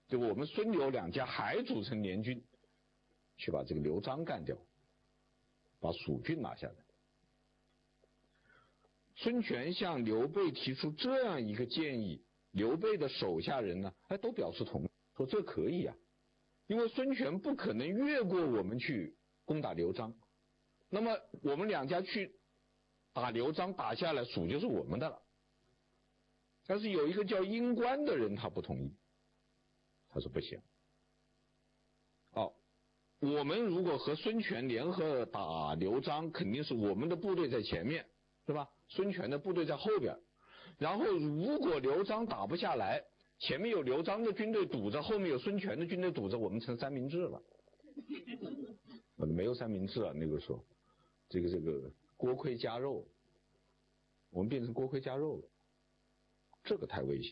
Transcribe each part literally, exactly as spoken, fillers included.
就我们孙刘两家还组成联军，去把这个刘璋干掉，把蜀郡拿下来。孙权向刘备提出这样一个建议，刘备的手下人呢，哎，都表示同意，说这可以啊，因为孙权不可能越过我们去攻打刘璋，那么我们两家去打刘璋，打下来蜀就是我们的了。但是有一个叫殷关的人他不同意，他说不行，哦，我们如果和孙权联合打刘璋，肯定是我们的部队在前面，是吧？孙权的部队在后边，然后如果刘璋打不下来，前面有刘璋的军队堵着，后面有孙权的军队堵着，我们成三明治了。没有三明治啊，那个时候这个这个锅盔加肉，我们变成锅盔加肉了，这个太危险。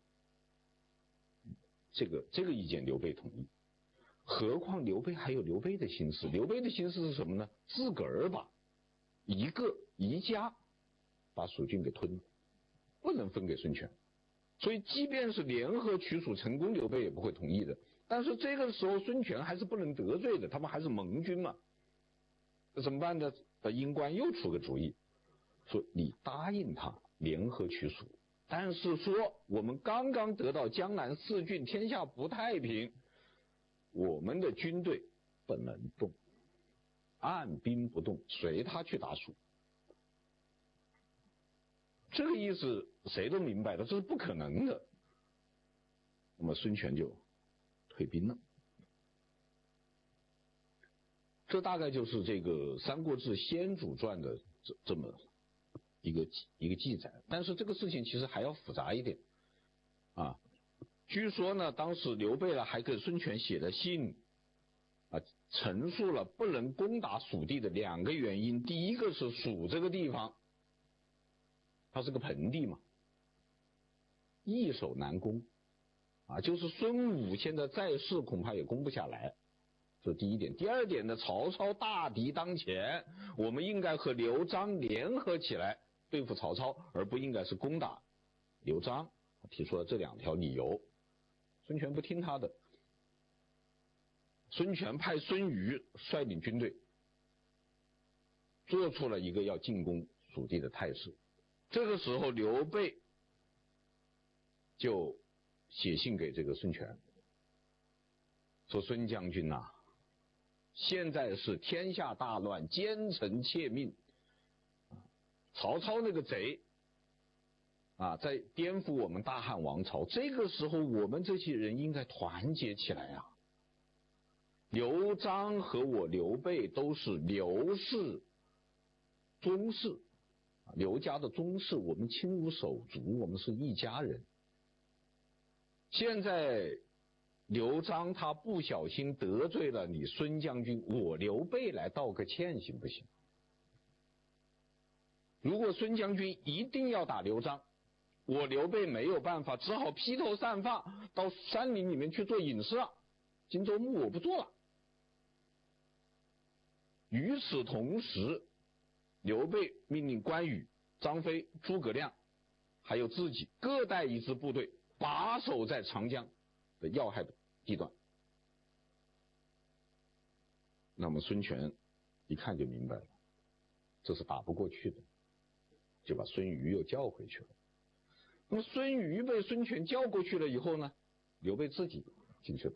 这个这个意见刘备同意，何况刘备还有刘备的心思，刘备的心思是什么呢？自个儿把一个一家把蜀郡给吞了，不能分给孙权，所以即便是联合取蜀成功，刘备也不会同意的。但是这个时候孙权还是不能得罪的，他们还是盟军嘛，那怎么办呢？殷关又出个主意，说你答应他联合取蜀，但是说我们刚刚得到江南四郡，天下不太平，我们的军队不能动，按兵不动，随他去打蜀。这个意思谁都明白的，这是不可能的。那么孙权就退兵了。这大概就是这个《三国志·先主传》的这这么一个一个记载。但是这个事情其实还要复杂一点啊。据说呢，当时刘备呢还给孙权写了信啊，陈述了不能攻打蜀地的两个原因。第一个是蜀这个地方它是个盆地嘛，易守难攻啊，就是孙武现在在世恐怕也攻不下来，这是第一点。第二点呢，曹操大敌当前，我们应该和刘璋联合起来对付曹操，而不应该是攻打刘璋。提出了这两条理由，孙权不听他的，孙权派孙瑜率领军队做出了一个要进攻蜀地的态势。这个时候刘备就写信给这个孙权，说孙将军呐、啊，现在是天下大乱，奸臣窃命，曹操那个贼啊，在颠覆我们大汉王朝，这个时候我们这些人应该团结起来啊！刘璋和我刘备都是刘氏宗室，刘家的宗室，我们亲如手足，我们是一家人。现在刘璋他不小心得罪了你孙将军，我刘备来道个歉行不行？如果孙将军一定要打刘璋，我刘备没有办法，只好披头散发到山林里面去做隐士了，荆州牧我不做了。与此同时，刘备命令关羽、张飞、诸葛亮还有自己各带一支部队，把守在长江的要害的地段。那么孙权一看就明白了，这是打不过去的，就把孙瑜又叫回去了。那么孙瑜被孙权叫过去了以后呢，刘备自己进去了，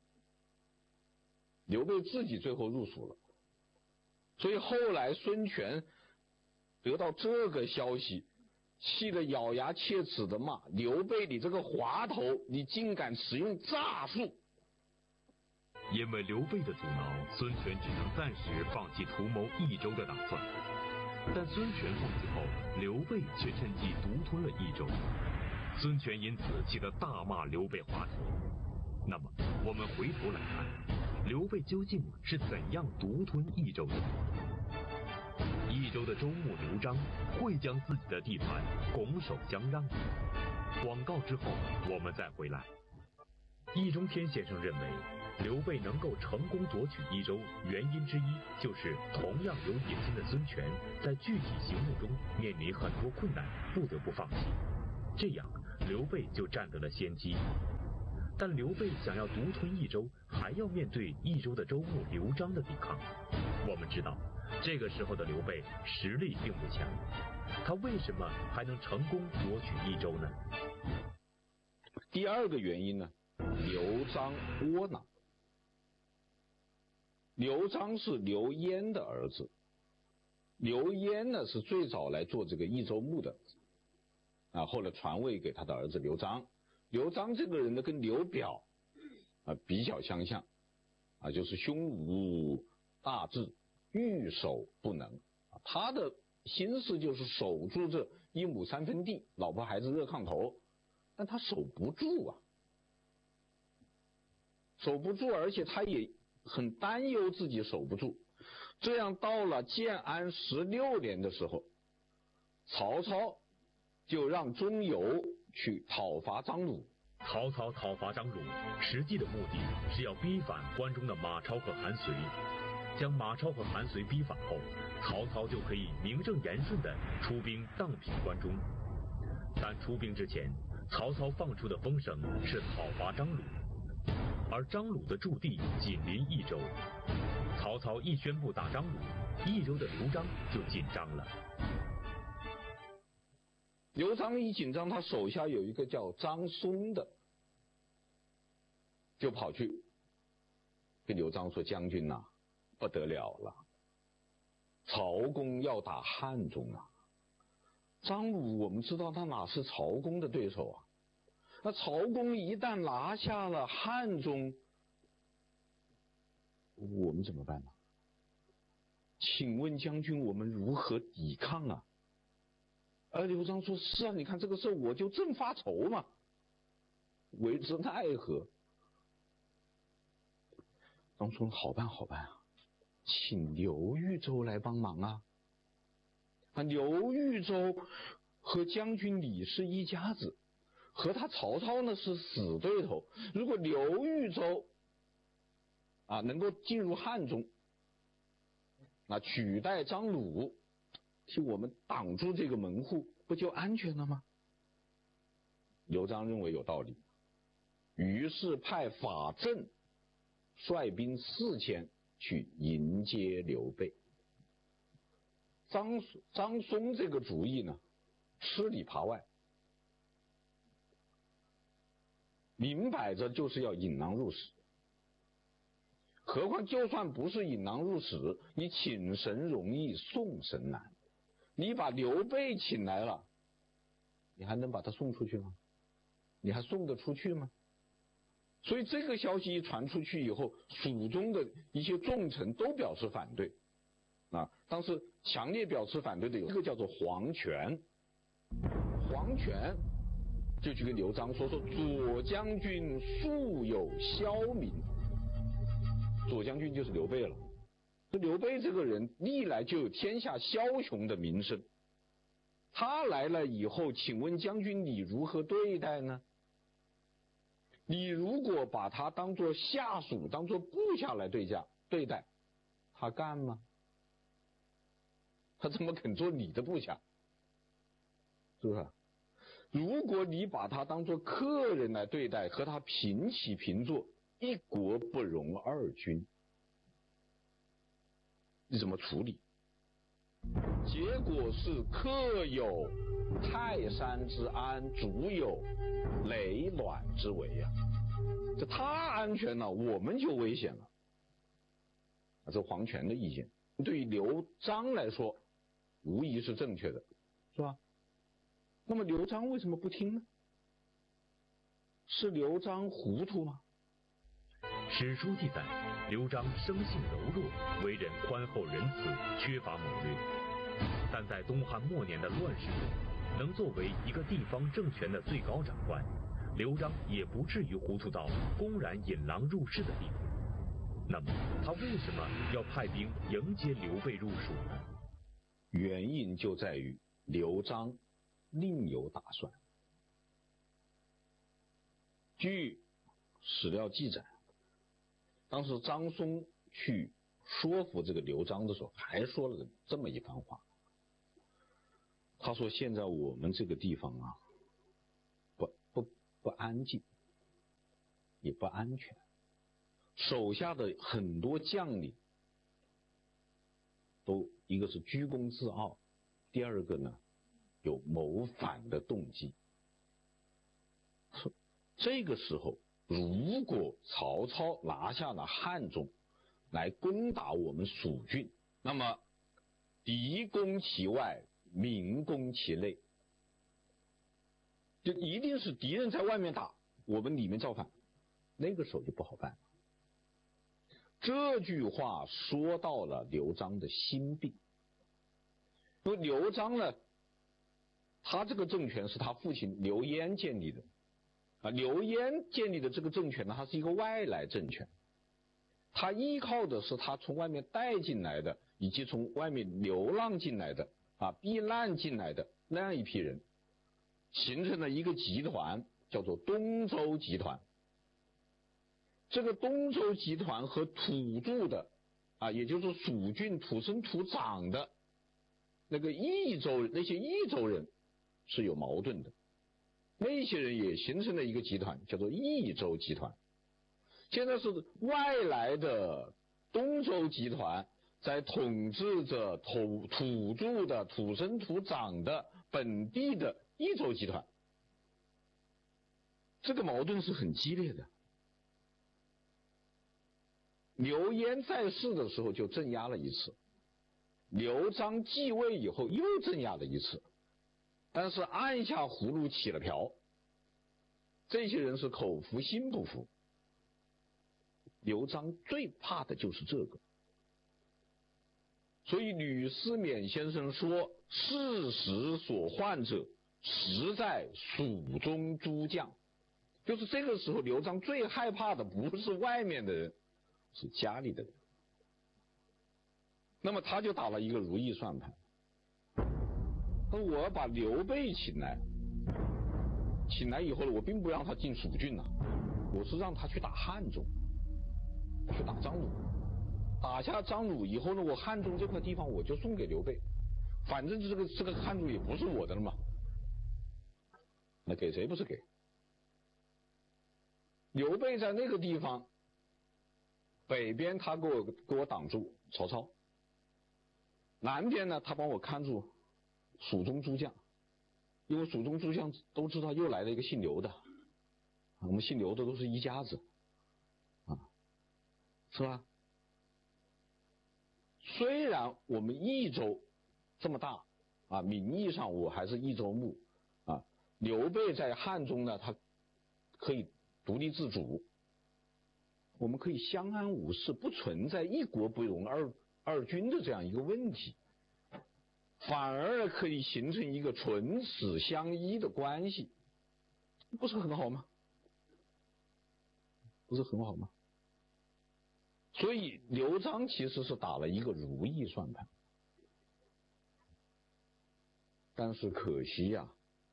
刘备自己最后入蜀了。所以后来孙权得到这个消息，气得咬牙切齿的骂刘备，你这个滑头，你竟敢使用诈术。 因为刘备的阻挠，孙权只能暂时放弃图谋益州的打算。但孙权放弃后，刘备却趁机独吞了益州，孙权因此气得大骂刘备滑头。那么我们回头来看，刘备究竟是怎样独吞益州的？益州的州牧刘璋会将自己的地盘拱手相让？广告之后我们再回来。易中天先生认为，刘备能够成功夺取益州，原因之一就是同样有野心的孙权在具体行动中面临很多困难，不得不放弃，这样刘备就占得了先机。 但刘备想要独吞益州，还要面对益州的州牧刘璋的抵抗。我们知道，这个时候的刘备实力并不强，他为什么还能成功夺取益州呢？ 第二个原因呢，刘璋窝囊。刘璋是刘焉的儿子，刘焉呢是最早来做这个益州牧的，啊，后来传位给他的儿子刘璋。刘璋这个人呢，跟刘表啊比较相像，啊，就是胸无大志，欲守不能。啊，他的心思就是守住这一亩三分地，老婆孩子热炕头，但他守不住啊，守不住，而且他也很担忧自己守不住。这样到了建安十六年的时候，曹操就让钟繇去讨伐张鲁。 曹操讨伐张鲁，实际的目的是要逼反关中的马超和韩遂。将马超和韩遂逼反后，曹操就可以名正言顺地出兵荡平关中。但出兵之前，曹操放出的风声是讨伐张鲁，而张鲁的驻地紧邻益州。曹操一宣布打张鲁，益州的刘璋就紧张了。 刘璋一紧张，他手下有一个叫张松的，就跑去跟刘璋说：“将军呐、啊，不得了了，曹公要打汉中啊！张鲁我们知道他哪是曹公的对手啊？那曹公一旦拿下了汉中，我们怎么办呢？请问将军，我们如何抵抗啊？”而刘璋说：“是啊，你看这个事我就正发愁嘛，为之奈何？”张松好办好办啊，请刘豫州来帮忙啊！啊，刘豫州和将军李是一家子，和他曹操呢是死对头。如果刘豫州啊能够进入汉中，那取代张鲁，替我们挡住这个门户，不就安全了吗？刘璋认为有道理，于是派法正率兵四千去迎接刘备。张张松这个主意呢，吃里扒外，明摆着就是要引狼入室。何况就算不是引狼入室，你请神容易送神难。你把刘备请来了，你还能把他送出去吗？你还送得出去吗？所以这个消息一传出去以后，蜀中的一些重臣都表示反对啊。当时强烈表示反对的有一个叫做黄权，黄权就去跟刘璋说说左将军素有骁名，左将军就是刘备了。这刘备这个人历来就有天下枭雄的名声，他来了以后，请问将军你如何对待呢？你如果把他当作下属，当作部下来对价对待，他干吗？他怎么肯做你的部下？是不是？如果你把他当作客人来对待，和他平起平坐，一国不容二君，你怎么处理？结果是客有泰山之安，主有累卵之危啊！这他安全了，我们就危险了。啊，这黄权的意见对于刘璋来说，无疑是正确的，是吧？那么刘璋为什么不听呢？是刘璋糊涂吗？ 史书记载，刘璋生性柔弱，为人宽厚仁慈，缺乏谋略。但在东汉末年的乱世中，能作为一个地方政权的最高长官，刘璋也不至于糊涂到公然引狼入室的地步。那么，他为什么要派兵迎接刘备入蜀呢？ 原因就在于刘璋另有打算。据史料记载，当时张松去说服这个刘璋的时候，还说了这么一番话。他说：“现在我们这个地方啊，不不不安静， 也不安全，手下的很多将领都一个是居功自傲，第二个呢有谋反的动机。这个时候如果曹操拿下了汉中来攻打我们蜀郡，那么敌攻其外，民攻其内，就一定是敌人在外面打，我们里面造反，那个时候就不好办了。这句话说到了刘璋的心病，因为刘璋呢，他这个政权是他父亲刘焉建立的啊，刘焉建立的这个政权呢，它是一个外来政权，他依靠的是他从外面带进来的，以及从外面流浪进来的啊，避难进来的那样一批人，形成了一个集团，叫做东周集团。这个东周集团和土著的啊，也就是蜀郡土生土长的那个益州那些益州人是有矛盾的，那些人也形成了一个集团，叫做益州集团。现在是外来的东周集团在统治着土土著的土生土长的本地的益州集团，这个矛盾是很激烈的。刘焉在世的时候就镇压了一次，刘璋继位以后又镇压了一次，但是按下葫芦起了瓢，这些人是口服心不服。刘璋最怕的就是这个，所以吕思勉先生说，事实所患者实在蜀中诸将，就是这个时候刘璋最害怕的不是外面的人，是家里的人。那么他就打了一个如意算盘，他说我要把刘备请来，请来以后呢，我并不让他进蜀郡啊，我是让他去打汉中，去打张鲁，打下张鲁以后呢，我汉中这块地方我就送给刘备，反正这个这个汉中也不是我的了嘛，那给谁不是给？刘备在那个地方北边他给我给我挡住曹操，南边呢他帮我看住蜀中诸将，因为蜀中诸将都知道又来了一个姓刘的，我们姓刘的都是一家子啊，是吧？虽然我们益州这么大啊，名义上我还是益州牧啊，刘备在汉中呢，他可以独立自主，我们可以相安无事，不存在一国不容二二君的这样一个问题，反而可以形成一个唇齿相依的关系，不是很好吗？不是很好吗？所以刘璋其实是打了一个如意算盘，但是可惜呀、啊，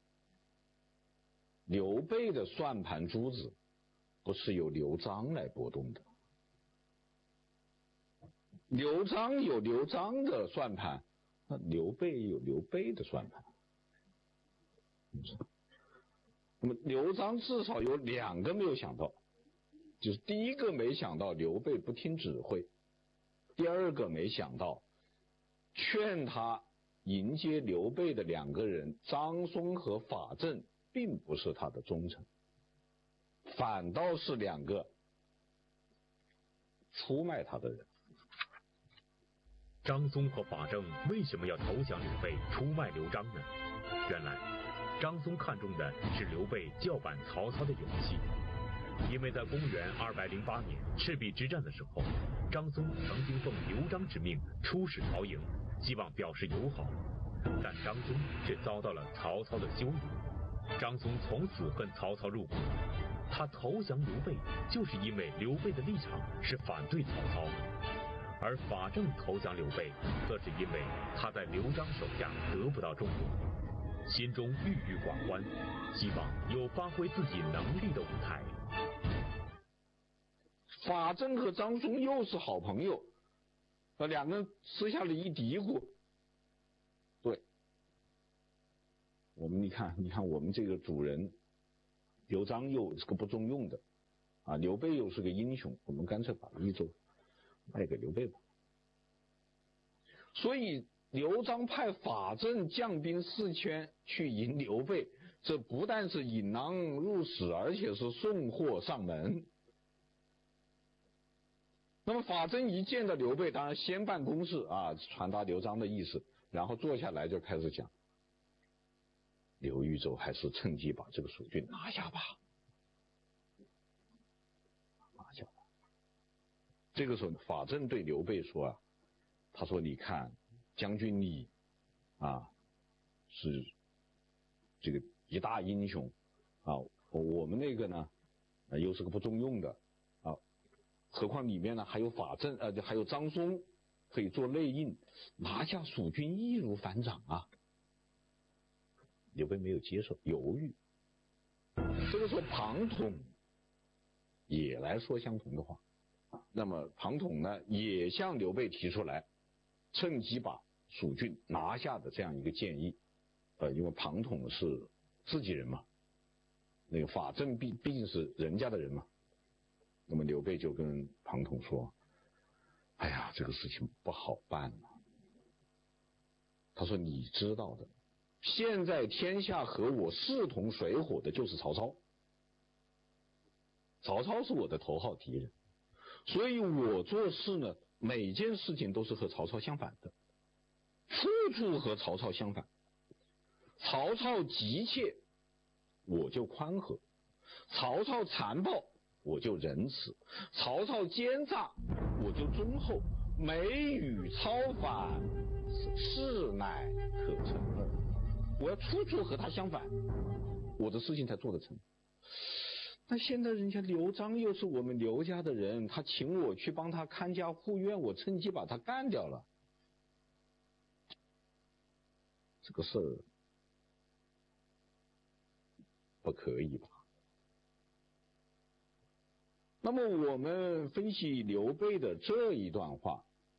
刘备的算盘珠子不是由刘璋来拨动的，刘璋有刘璋的算盘，那刘备有刘备的算盘。那么刘璋至少有两个没有想到，就是第一个没想到刘备不听指挥，第二个没想到劝他迎接刘备的两个人张松和法正并不是他的忠臣，反倒是两个出卖他的人。 张松和法正为什么要投降刘备，出卖刘璋呢？原来张松看中的是刘备叫板曹操的勇气，因为在公元二百零八年赤壁之战的时候，张松曾经奉刘璋之命出使曹营，希望表示友好，但张松却遭到了曹操的羞辱。张松从此恨曹操入骨，他投降刘备就是因为刘备的立场是反对曹操，而法正投降刘备则是因为他在刘璋手下得不到重用，心中郁郁寡欢，希望有发挥自己能力的舞台。 法正和张松又是好朋友，那两个人私下里一嘀咕，对，我们你看，你看我们这个主人刘璋又是个不中用的啊，刘备又是个英雄，我们干脆把益州卖给刘备吧。所以刘璋派法正将兵四千去迎刘备，这不但是引狼入室，而且是送货上门。那么法正一见到刘备，当然先办公事啊，传达刘璋的意思，然后坐下来就开始讲，刘豫州还是趁机把这个蜀郡拿下吧，拿下吧。这个时候法正对刘备说啊，他说你看将军你啊是这个一大英雄啊，我们那个呢、啊、又是个不中用的啊，何况里面呢还有法正呃还有张松可以做内应，拿下蜀郡易如反掌啊。刘备没有接受，犹豫。这个时候庞统也来说相同的话，那么庞统呢也向刘备提出来趁机把蜀郡拿下的这样一个建议。呃，因为庞统是自己人嘛，那个法正毕毕竟是人家的人嘛。那么刘备就跟庞统说，哎呀，这个事情不好办了。他说你知道的，现在天下和我势同水火的就是曹操，曹操是我的头号敌人，所以我做事呢，每件事情都是和曹操相反的，处处和曹操相反。曹操急切，我就宽和；曹操残暴，我就仁慈；曹操奸诈，我就忠厚。每与操反，事乃可成耳。我要处处和他相反，我的事情才做得成。那现在人家刘璋又是我们刘家的人，他请我去帮他看家护院，我趁机把他干掉了，这个事儿不可以吧？那么我们分析刘备的这一段话，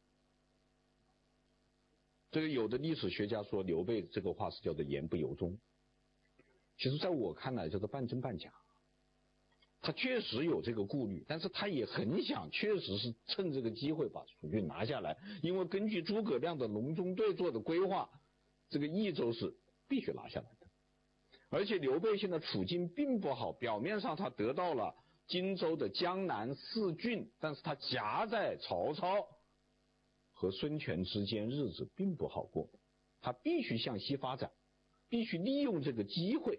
这个有的历史学家说刘备这个话是叫做言不由衷，其实在我看来叫做半真半假。他确实有这个顾虑，但是他也很想确实是趁这个机会把蜀郡拿下来，因为根据诸葛亮的隆中对做的规划，这个益州是必须拿下来的。而且刘备现在处境并不好，表面上他得到了荆州的江南四郡，但是他夹在曹操和孙权之间，日子并不好过，他必须向西发展，必须利用这个机会。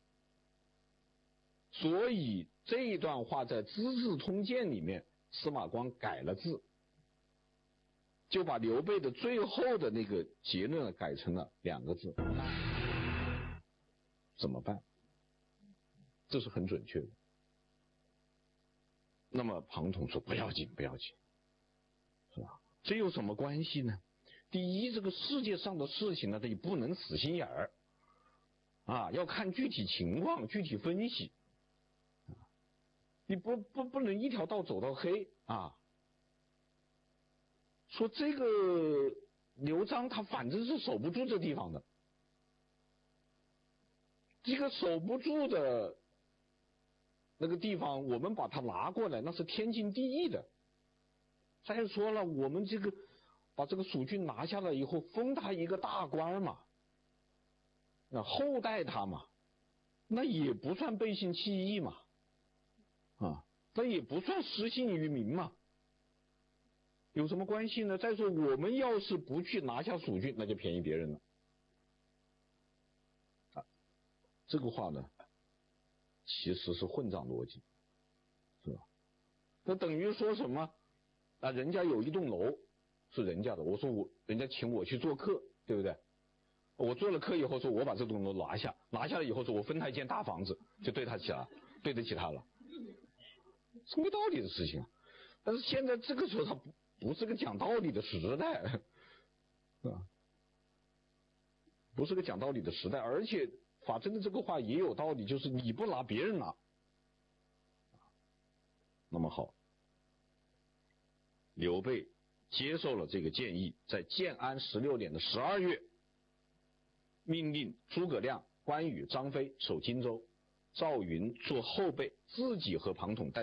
所以这一段话在《资治通鉴》里面，司马光改了字，就把刘备的最后的那个结论改成了两个字：怎么办？这是很准确的。那么庞统说不要紧不要紧，是吧？这有什么关系呢？第一，这个世界上的事情呢，它也不能死心眼儿啊，要看具体情况具体分析，你不不不能一条道走到黑啊。说这个刘璋他反正是守不住这地方的，这个守不住的那个地方，我们把它拿过来，那是天经地义的。再说了，我们这个把这个蜀郡拿下来以后，封他一个大官嘛，那厚待他嘛，那也不算背信弃义嘛，啊，那也不算失信于民嘛，有什么关系呢？再说我们要是不去拿下蜀郡，那就便宜别人了。啊，这个话呢，其实是混账逻辑，是吧？那等于说什么？啊，人家有一栋楼是人家的，我说我人家请我去做客，对不对？我做了客以后说，我把这栋楼拿下，拿下来以后说我分他一间大房子，就对他起来，对得起他了，是没道理的事情啊。但是现在这个时候，他不不是个讲道理的时代，是吧？不是个讲道理的时代，而且法正的这个话也有道理，就是你不拿，别人拿。那么好，刘备接受了这个建议，在建安十六年的十二月，命令诸葛亮、关羽、张飞守荆州，赵云做后备，自己和庞统带